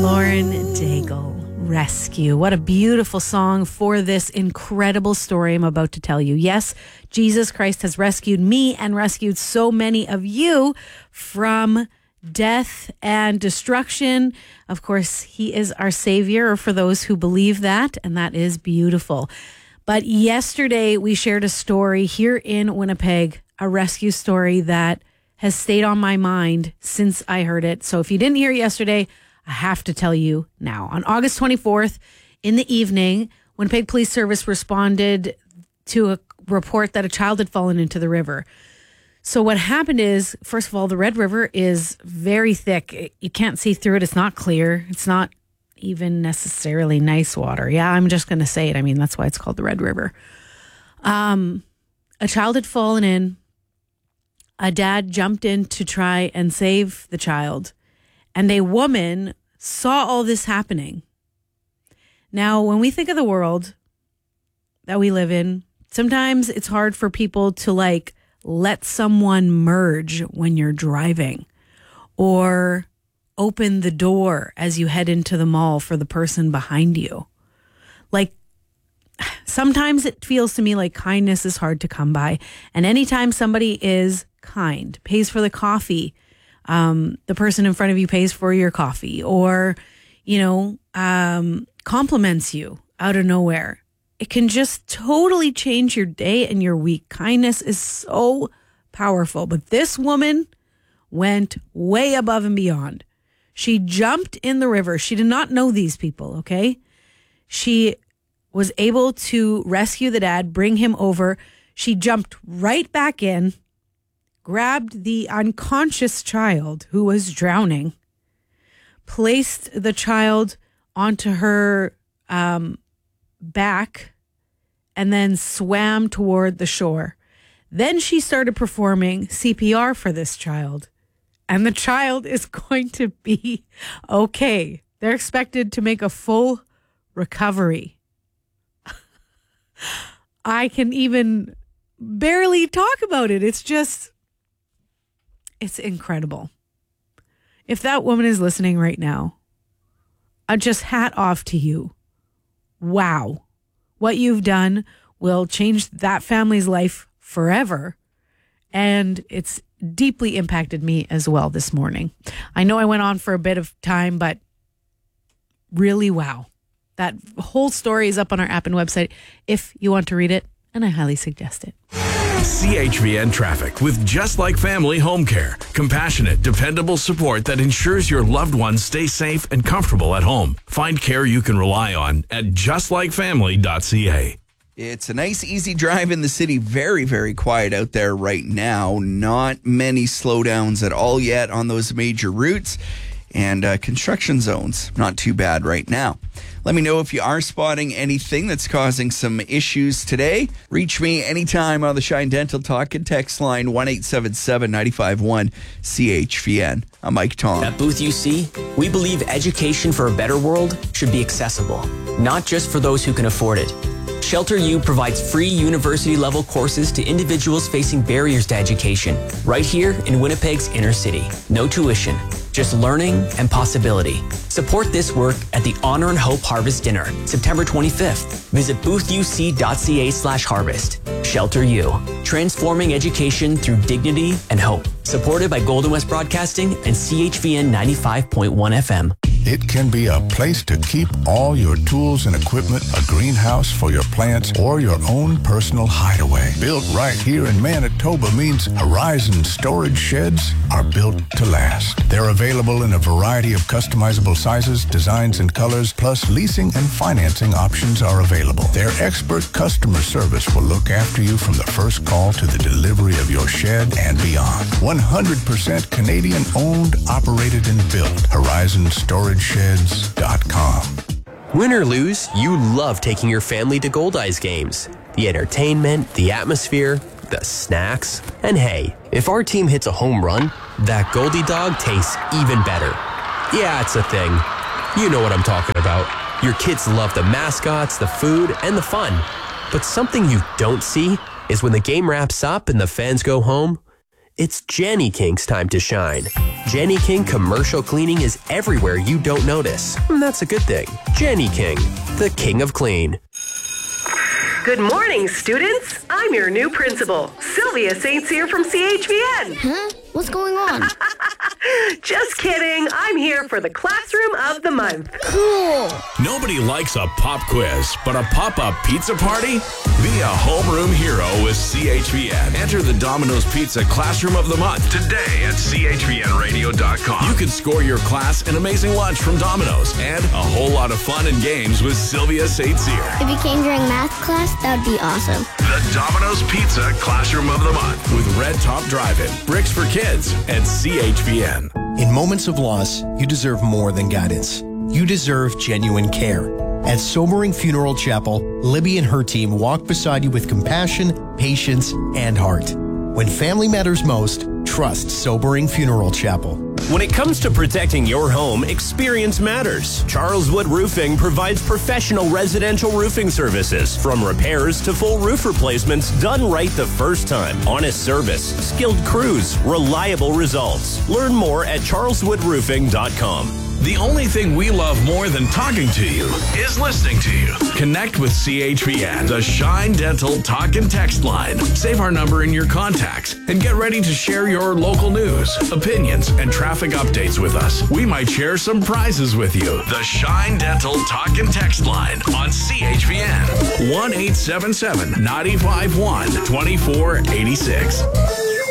Lauren Daigle, Rescue. What a beautiful song for this incredible story I'm about to tell you. Yes, Jesus Christ has rescued me and rescued so many of you from death and destruction. Of course, he is our savior for those who believe that, and that is beautiful. But yesterday we shared a story here in Winnipeg, a rescue story that has stayed on my mind since I heard it. So if you didn't hear it yesterday, I have to tell you now. On August 24th in the evening, Winnipeg Police Service responded to a report that a child had fallen into the river. So what happened is, first of all, the Red River is very thick. You can't see through it. It's not clear. It's not even necessarily nice water. Yeah, I'm just going to say it. I mean, that's why it's called the Red River. A child had fallen in. A dad jumped in to try and save the child. And a woman saw all this happening. Now, when we think of the world that we live in, sometimes it's hard for people to let someone merge when you're driving or open the door as you head into the mall for the person behind you. Sometimes it feels to me like kindness is hard to come by. And anytime somebody is kind, pays for the coffee, the person in front of you pays for your coffee, or, compliments you out of nowhere, it can just totally change your day and your week. Kindness is so powerful. But this woman went way above and beyond. She jumped in the river. She did not know these people, okay? She was able to rescue the dad, bring him over. She jumped right back in, grabbed the unconscious child who was drowning, placed the child onto her back, and then swam toward the shore. Then she started performing CPR for this child, and the child is going to be okay. They're expected to make a full recovery. I can even barely talk about it. It's incredible. If that woman is listening right now, I just hat off to you. Wow. What you've done will change that family's life forever. And it's deeply impacted me as well this morning. I know I went on for a bit of time, but really, wow. That whole story is up on our app and website if you want to read it, and I highly suggest it. CHVN Traffic with Just Like Family Home Care. Compassionate, dependable support that ensures your loved ones stay safe and comfortable at home. Find care you can rely on at justlikefamily.ca. It's a nice, easy drive in the city. Very, very quiet out there right now. Not many slowdowns at all yet on those major routes. And construction zones, not too bad right now. Let me know if you are spotting anything that's causing some issues today. Reach me anytime on the Shine Dental Talk and text line 1-877-951-CHVN. I'm Mike Tong. At Booth UC, we believe education for a better world should be accessible, not just for those who can afford it. Shelter U provides free university-level courses to individuals facing barriers to education, right here in Winnipeg's inner city. No tuition, just learning and possibility. Support this work at the Honor and Hope Harvest Dinner, September 25th. Visit boothuc.ca/harvest. Shelter U, transforming education through dignity and hope. Supported by Golden West Broadcasting and CHVN 95.1 FM. It can be a place to keep all your tools and equipment, a greenhouse for your plants, or your own personal hideaway. Built right here in Manitoba means Horizon storage sheds are built to last. They're available in a variety of customizable sizes, designs, and colors, plus leasing and financing options are available. Their expert customer service will look after you from the first call to the delivery of your shed and beyond. 100% Canadian owned, operated, and built. HorizonStorageSheds.com. Win or lose, you love taking your family to Goldeyes games. The entertainment, the atmosphere, the snacks. And hey, if our team hits a home run, that Goldie dog tastes even better. Yeah, it's a thing. You know what I'm talking about. Your kids love the mascots, the food, and the fun. But something you don't see is when the game wraps up and the fans go home, It's Jenny King's time to shine. Jenny King commercial cleaning is everywhere you don't notice. And that's a good thing. Jenny King, the king of clean. Good morning, students. I'm your new principal, Sylvia St. Cyr from CHVN. Huh? What's going on? Just kidding. I'm here for the Classroom of the Month. Cool. Nobody likes a pop quiz, but a pop-up pizza party? Be a homeroom hero with CHVN. Enter the Domino's Pizza Classroom of the Month today at chvnradio.com. You can score your class an amazing lunch from Domino's and a whole lot of fun and games with Sylvia St. Cyr. If you came during math class, that'd be awesome. The Domino's Pizza Classroom of the Month with Red Top Drive-In, Bricks for Kids, and CHVN. In moments of loss, you deserve more than guidance. You deserve genuine care. At Sobering Funeral Chapel, Libby and her team walk beside you with compassion, patience, and heart. When family matters most, trust Sobering Funeral Chapel. When it comes to protecting your home, experience matters. Charles Wood Roofing provides professional residential roofing services, from repairs to full roof replacements done right the first time. Honest service, skilled crews, reliable results. Learn more at charleswoodroofing.com. The only thing we love more than talking to you is listening to you. Connect with CHVN, the Shine Dental talk and text line. Save our number in your contacts and get ready to share your local news, opinions, and traffic updates with us. We might share some prizes with you. The Shine Dental talk and text line on CHVN. 1-877-951-2486.